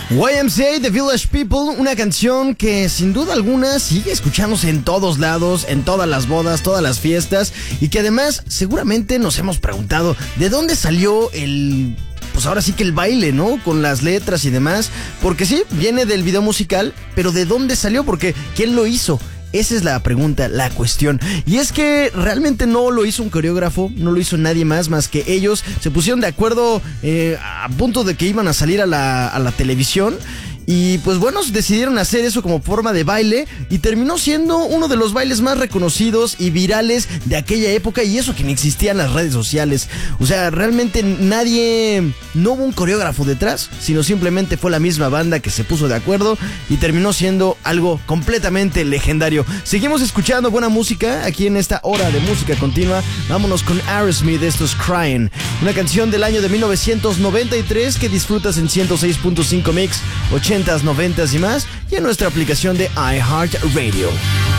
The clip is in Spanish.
YMCA, The Village People, una canción que sin duda alguna sigue escuchándose en todos lados, en todas las bodas, todas las fiestas, y que además seguramente nos hemos preguntado de dónde salió pues ahora sí que el baile, ¿no? Con las letras y demás, porque sí, viene del video musical, pero ¿de dónde salió? Porque ¿quién lo hizo? Esa es la pregunta, la cuestión. Y es que realmente no lo hizo un coreógrafo, no lo hizo nadie más que ellos. Se pusieron de acuerdo a punto de que iban a salir a la televisión. Y pues bueno, decidieron hacer eso como forma de baile y terminó siendo uno de los bailes más reconocidos y virales de aquella época, y eso que ni existían las redes sociales. O sea, realmente no hubo un coreógrafo detrás, sino simplemente fue la misma banda que se puso de acuerdo y terminó siendo algo completamente legendario. Seguimos escuchando buena música aquí en esta hora de música continua. Vámonos con Aerosmith, esto es Crying, una canción del año de 1993 que disfrutas en 106.5 Mix, 80s, 90s y más, y en nuestra aplicación de iHeartRadio.